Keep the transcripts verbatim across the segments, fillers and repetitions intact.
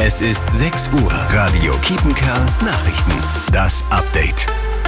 Es ist sechs Uhr. Radio Kiepenkerl Nachrichten. Das Update.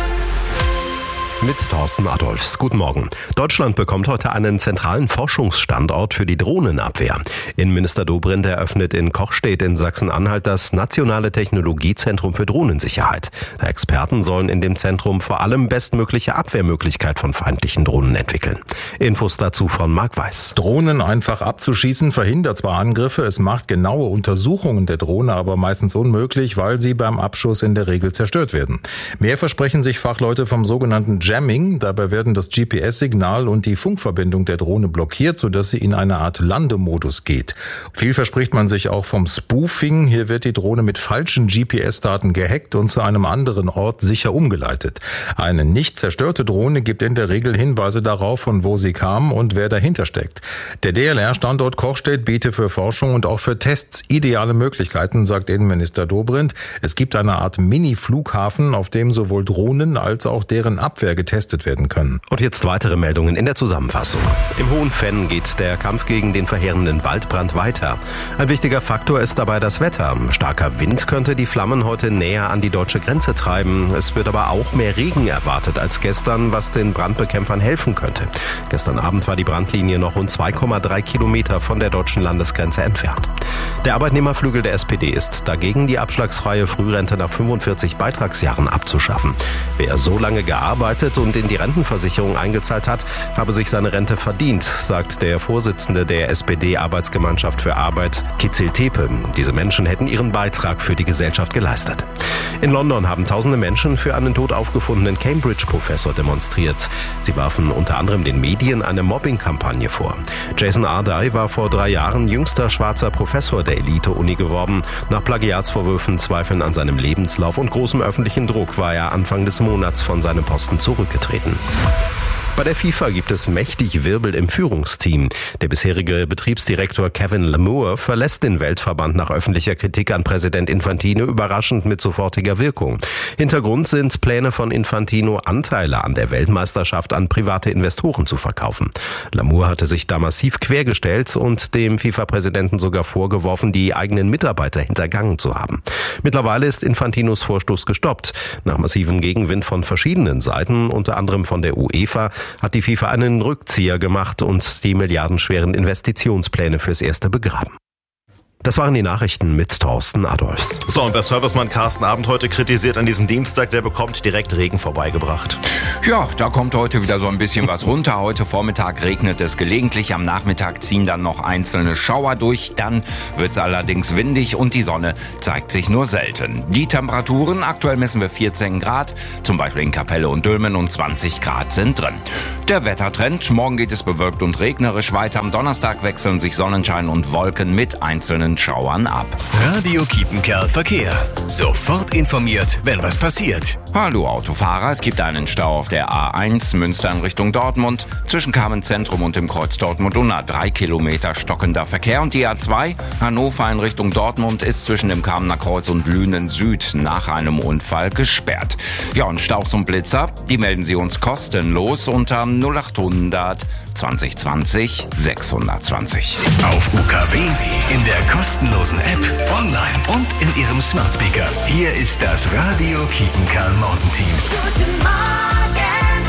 Mit Thorsten Adolfs. Guten Morgen. Deutschland bekommt heute einen zentralen Forschungsstandort für die Drohnenabwehr. Innenminister Dobrindt eröffnet in Kochstedt in Sachsen-Anhalt das Nationale Technologiezentrum für Drohnensicherheit. Experten sollen in dem Zentrum vor allem bestmögliche Abwehrmöglichkeit von feindlichen Drohnen entwickeln. Infos dazu von Marc Weiß. Drohnen einfach abzuschießen verhindert zwar Angriffe, es macht genaue Untersuchungen der Drohne aber meistens unmöglich, weil sie beim Abschuss in der Regel zerstört werden. Mehr versprechen sich Fachleute vom sogenannten Jamming. Dabei werden das G P S-Signal und die Funkverbindung der Drohne blockiert, sodass sie in eine Art Landemodus geht. Viel verspricht man sich auch vom Spoofing. Hier wird die Drohne mit falschen G P S-Daten gehackt und zu einem anderen Ort sicher umgeleitet. Eine nicht zerstörte Drohne gibt in der Regel Hinweise darauf, von wo sie kam und wer dahinter steckt. Der D L R-Standort Kochstedt bietet für Forschung und auch für Tests ideale Möglichkeiten, sagt Innenminister Dobrindt. Es gibt eine Art Mini-Flughafen, auf dem sowohl Drohnen als auch deren Abwehr getestet werden können. Und jetzt weitere Meldungen in der Zusammenfassung. Im Hohen Venn geht der Kampf gegen den verheerenden Waldbrand weiter. Ein wichtiger Faktor ist dabei das Wetter. Starker Wind könnte die Flammen heute näher an die deutsche Grenze treiben. Es wird aber auch mehr Regen erwartet als gestern, was den Brandbekämpfern helfen könnte. Gestern Abend war die Brandlinie noch rund zwei Komma drei Kilometer von der deutschen Landesgrenze entfernt. Der Arbeitnehmerflügel der S P D ist dagegen, die abschlagsfreie Frührente nach fünfundvierzig Beitragsjahren abzuschaffen. Wer so lange gearbeitet und in die Rentenversicherung eingezahlt hat, habe sich seine Rente verdient, sagt der Vorsitzende der S P D-Arbeitsgemeinschaft für Arbeit, Kizil Tepe. Diese Menschen hätten ihren Beitrag für die Gesellschaft geleistet. In London haben tausende Menschen für einen tot aufgefundenen Cambridge-Professor demonstriert. Sie warfen unter anderem den Medien eine Mobbing-Kampagne vor. Jason Ardai war vor drei Jahren jüngster schwarzer Professor der Elite-Uni geworden. Nach Plagiatsvorwürfen, Zweifeln an seinem Lebenslauf und großem öffentlichen Druck war er Anfang des Monats von seinem Posten zurückgetreten. Bei der FIFA gibt es mächtig Wirbel im Führungsteam. Der bisherige Betriebsdirektor Kevin Lamour verlässt den Weltverband nach öffentlicher Kritik an Präsident Infantino überraschend mit sofortiger Wirkung. Hintergrund sind Pläne von Infantino, Anteile an der Weltmeisterschaft an private Investoren zu verkaufen. Lamour hatte sich da massiv quergestellt und dem FIFA-Präsidenten sogar vorgeworfen, die eigenen Mitarbeiter hintergangen zu haben. Mittlerweile ist Infantinos Vorstoß gestoppt. Nach massivem Gegenwind von verschiedenen Seiten, unter anderem von der UEFA, hat die FIFA einen Rückzieher gemacht und die milliardenschweren Investitionspläne fürs Erste begraben. Das waren die Nachrichten mit Thorsten Adolfs. So, und wer Servicemann Carsten Abend heute kritisiert an diesem Dienstag, der bekommt direkt Regen vorbeigebracht. Ja, da kommt heute wieder so ein bisschen was runter. Heute Vormittag regnet es gelegentlich, am Nachmittag ziehen dann noch einzelne Schauer durch. Dann wird es allerdings windig und die Sonne zeigt sich nur selten. Die Temperaturen, aktuell messen wir vierzehn Grad, zum Beispiel in Kapelle und Dülmen, und zwanzig Grad sind drin. Der Wettertrend, morgen geht es bewölkt und regnerisch weiter. Am Donnerstag wechseln sich Sonnenschein und Wolken mit einzelnen Schauern ab. Radio Kiepenkerl Verkehr. Sofort informiert, wenn was passiert. Hallo Autofahrer, es gibt einen Stau auf der A eins Münster in Richtung Dortmund. Zwischen Kamenz-Zentrum und dem Kreuz Dortmund-Unna drei Kilometer stockender Verkehr. Und die A zwei Hannover in Richtung Dortmund ist zwischen dem Kamener Kreuz und Lünen Süd nach einem Unfall gesperrt. Ja, und Staus und Blitzer, die melden Sie uns kostenlos unter null acht hundert zwanzig zwanzig sechshundertzwanzig. Auf U K W, in der kostenlosen App, online und in Ihrem Smart Speaker. Hier ist das Radio Kiepenkerl Morgenteam. Guten Morgen,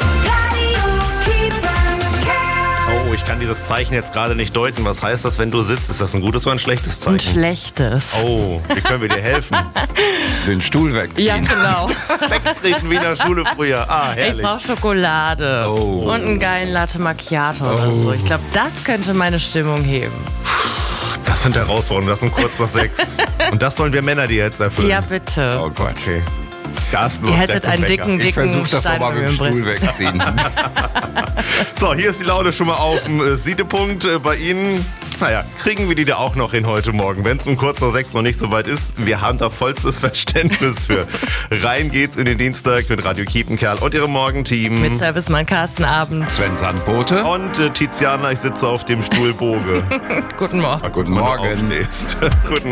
Radio Kiepenkerl. Oh, ich kann dieses Zeichen jetzt gerade nicht deuten. Was heißt das, wenn du sitzt? Ist das ein gutes oder ein schlechtes Zeichen? Ein schlechtes. Oh, wie können wir dir helfen? Den Stuhl wegziehen. Ja, genau. Wegtreten wie in der Schule früher. Ah, Ich herrlich. brauche Schokolade Oh. und einen geilen Latte Macchiato oder so. Ich glaube, das könnte meine Stimmung heben. Das sind Herausforderungen, das sind kurz nach sechs. Und das sollen wir Männer dir jetzt erfüllen. Ja, bitte. Oh Gott. Okay. Gaslos, Ihr der hättet zum einen Bäcker. dicken, Ich dicken versuche das Stein aber bei mit mir dem im Stuhl Brett. wegziehen. So, hier ist die Laune schon mal auf dem äh, Siedepunkt äh, bei Ihnen. Naja, kriegen wir die da auch noch hin heute Morgen, wenn es um kurz nach sechs noch nicht so weit ist. Wir haben da vollstes Verständnis für. Rein geht's in den Dienstag mit Radio Kiepenkerl und ihrem Morgenteam. Mit Servicemann Carsten Abend. Sven Sandbote. Und äh, Tiziana, ich sitze auf dem Stuhl Boge. Guten Morgen. Guten Wenn du Morgen. aufstehst. Guten